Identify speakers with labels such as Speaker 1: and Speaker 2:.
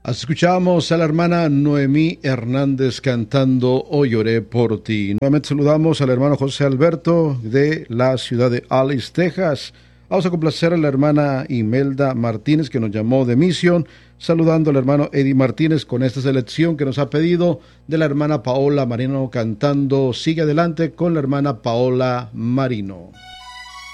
Speaker 1: Escuchamos a la hermana Noemí Hernández cantando Hoy oré por ti. Nuevamente saludamos al hermano José Alberto de la ciudad de Alice, Texas. Vamos a complacer a la hermana Imelda Martínez que nos llamó de Misión, saludando al hermano Eddie Martínez con esta selección que nos ha pedido de la hermana Paola Marino cantando Sigue adelante con la hermana Paola Marino.